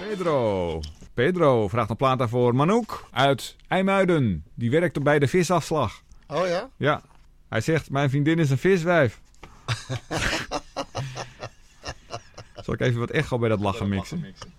Pedro vraagt een plaat daarvoor. Manouk uit IJmuiden. Die werkt bij de visafslag. Oh ja? Ja. Hij zegt, mijn vriendin is een viswijf. Zal ik even wat echo bij dat lachen mixen?